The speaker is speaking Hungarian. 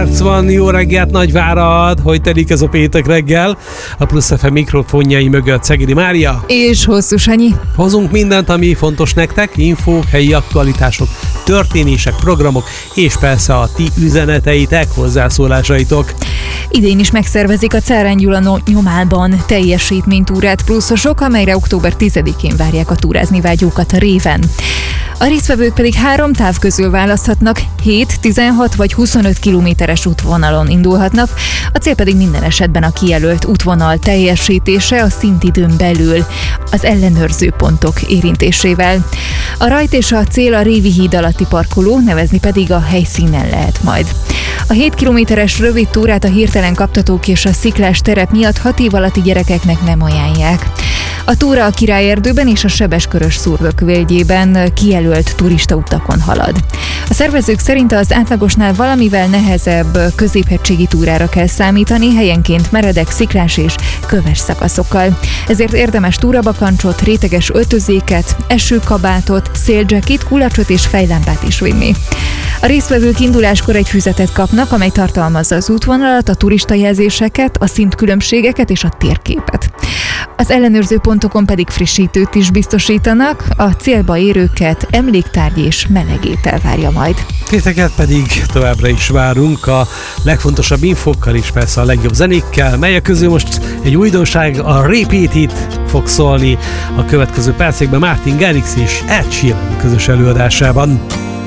perc van, jó reggelt Nagyvárad, hogy telik ez a péntek reggel. A Plusz FM mikrofonjai mögött Szegedi Mária. És Hosszú Sanyi. Hozunk mindent, ami fontos nektek, infók, helyi aktualitások, történések, programok, és persze a ti üzeneteitek, hozzászólásaitok. Idén is megszervezik a Czárán Gyula nyomában teljesítménytúrát pluszosok, amelyre október 10-én várják a túrázni vágyókat a Réven. A résztvevők pedig 3 táv közül választhatnak, 7, 16 vagy 25 kilométeres útvonalon indulhatnak, a cél pedig minden esetben a kijelölt útvonal teljesítése a szintidőn belül, az ellenőrző pontok érintésével. A rajt és a cél a Révi híd alatti parkoló, nevezni pedig a helyszínen lehet majd. A 7 kilométeres rövid túrát a hirtelen kaptatók és a sziklás terep miatt 6 év alatti gyerekeknek nem ajánlják. A túra a Királyerdőben és a Sebeskörös Szurvök völgyében kijelölt turistautakon halad. A szervezők szerint az átlagosnál valamivel nehezebb középhegységi túrára kell számítani, helyenként meredek, sziklás és köves szakaszokkal. Ezért érdemes túrabakancsot, réteges öltözéket, esőkabátot, széljackit, kulacsot és fejlámpát is vinni. A résztvevők induláskor egy füzetet kapnak, amely tartalmazza az útvonalat, a turistajelzéseket, a szintkülönbségeket és a térképet. Az ellenőrző pontokon pedig frissítőt is biztosítanak, a célba érőket emléktárgy és meleg étel várja majd. Titeket pedig továbbra is várunk a legfontosabb infókkal és persze a legjobb zenékkel, melyek közül most egy újdonság, a Repeat It fog szólni a következő percekben Martin Garrix és Ed Sheeran közös előadásában.